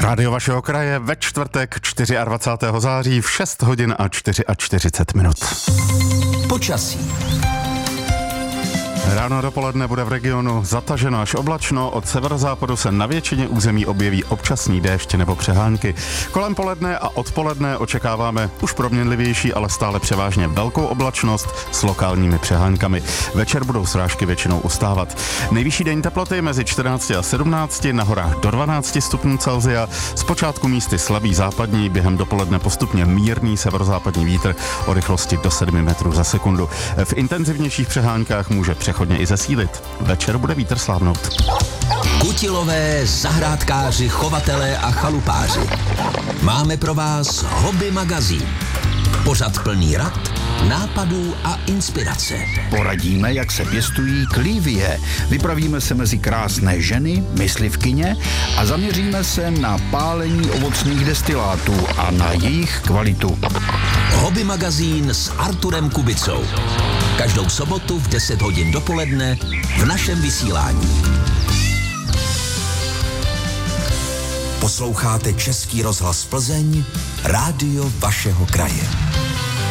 Rádio vašeho kraje ve čtvrtek 24. září v 6 hodin a 44 minut. Počasí. Ráno a dopoledne bude v regionu zataženo až oblačno, od severozápadu se na většině území objeví občasný déšť nebo přehánky. Kolem poledne a odpoledne očekáváme už proměnlivější, ale stále převážně velkou oblačnost s lokálními přehánkami. Večer budou srážky většinou ustávat. Nejvyšší denní teploty mezi 14 a 17, na horách do 12 stupňů Celsia, zpočátku místy slabý západní, během dopoledne postupně mírný severozápadní vítr o rychlosti do 7 metrů za sekundu. V intenzivnějších přehánkách může přechodně i zesílit. Večer bude vítr slábnout. Kutilové, zahrádkáři, chovatelé a chalupáři. Máme pro vás Hobby magazín. Pořad plný rad, nápadů a inspirace. Poradíme, jak se pěstují klívie. Vypravíme se mezi krásné ženy, myslivkyně a zaměříme se na pálení ovocných destilátů a na jejich kvalitu. Hobby magazín s Arturem Kubicou. Každou sobotu v 10 hodin dopoledne v našem vysílání. Posloucháte Český rozhlas Plzeň, rádio vašeho kraje.